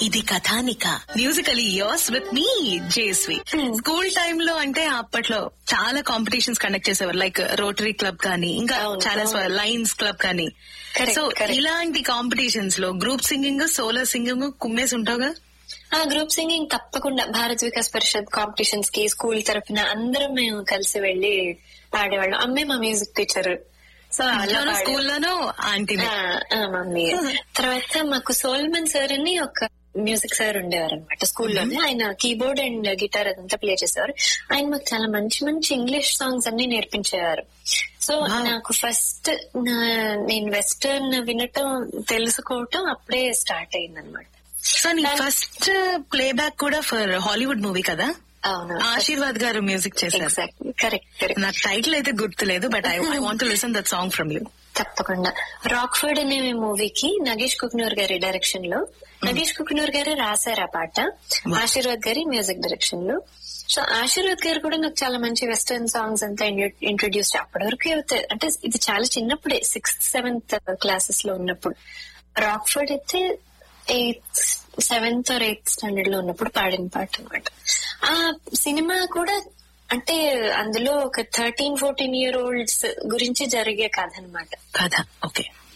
ఇది కథానిక musically yours with me జేస్వి. School time లో అంటే అప్పట్లో చాలా కాంపిటీషన్స్ కండక్ట్ చేసేవారు, లైక్ రోటరీ క్లబ్ కానీ ఇంకా చాలా లయన్స్ క్లబ్ కానీ. సో ఇలాంటి కాంపిటీషన్స్ లో group singing, solo singing కుమ్మేసి ఉంటావుగా? Group singing తప్పకుండా. భారత్ వికాస్ పరిషత్ కాంపిటీషన్స్ కి స్కూల్ తరఫున అందరం మేము కలిసి వెళ్లి పాడేవాళ్ళం. అమ్మే మా మ్యూజిక్ టీచర్. సో అలా స్కూల్లోనూ ఆంటీ మమ్మీ. తర్వాత మాకు సోల్మన్ సార్ అని ఒక మ్యూజిక్ సార్ ఉండేవారు అనమాట స్కూల్లోనే. ఆయన కీబోర్డ్ అండ్ గిటార్ అదంతా ప్లే చేసేవారు. ఆయన మాకు చాలా మంచి మంచి ఇంగ్లీష్ సాంగ్స్ అన్ని నేర్పించేవారు. సో నాకు ఫస్ట్ నేను వెస్టర్న్ వినటం తెలుసుకోవటం అప్పుడే స్టార్ట్ అయింది అనమాట. సో నీ ఫస్ట్ ప్లేబ్యాక్ కూడా ఫర్ హాలీవుడ్ మూవీ కదా? అవును, ఆశీర్వాద్ గారు మ్యూజిక్ చేశారు. కరెక్ట్. నాకు టైటిల్ అయితే గుర్తులేదు, but I want to listen that song from you. తప్పకుండా. రాక్ఫర్డ్ అనే మూవీకి నగేష్ కుక్నూర్ గారి డైరెక్షన్ లో, నగేష్ కుక్నూర్ గారే రాశారు ఆ పాట, ఆశీర్వాద్ గారి మ్యూజిక్ డైరెక్షన్ లో. సో ఆశీర్వాద్ గారు కూడా నాకు చాలా మంచి వెస్టర్న్ సాంగ్స్ అంతా ఇంట్రొడ్యూస్. అప్పటి వరకు అంటే ఇది చాలా చిన్నప్పుడే, 6th 7th క్లాసెస్ లో ఉన్నప్పుడు. రాక్ఫర్డ్ అయితే 7th or 8th స్టాండర్డ్ లో ఉన్నప్పుడు పాడిన పాట అనమాట. ఆ సినిమా కూడా అంటే అందులో ఒక 13-14 year olds గురించి జరిగే కథ అనమాట. కథ ఓకే.